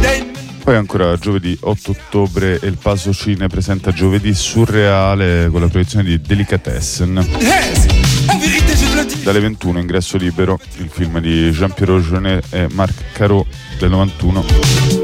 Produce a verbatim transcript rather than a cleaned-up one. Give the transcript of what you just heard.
Poi ancora giovedì otto ottobre El Paso Cine presenta Giovedì Surreale con la proiezione di Delicatessen. Dalle ventuno ingresso libero, il film di Jean-Pierre Jeunet e Marc Caro del novantuno.